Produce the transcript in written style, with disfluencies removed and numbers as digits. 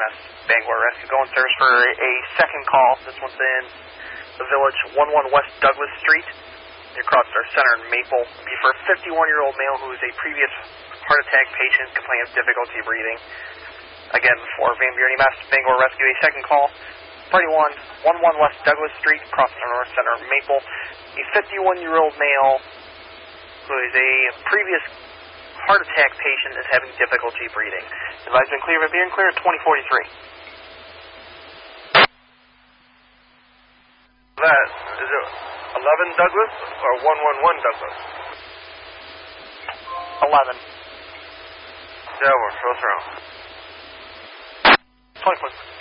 EMS Bangor Rescue. Going service for a second call. This one's in the village, 11 West Douglas Street. Across our center in Maple. It'll be for a 51-year-old male who is a previous heart attack patient complaining of difficulty breathing. Again, for Van Buren EMS Bangor Rescue, a second call. Party 1, 11 West Douglas Street, across the north center of Maple. A 51-year-old male who is a previous heart attack patient is having difficulty breathing. Advised and clear, Van Buren clear at 2043. That, is it 11 Douglas or 111 Douglas? 11. Yeah, we're close around. 2043.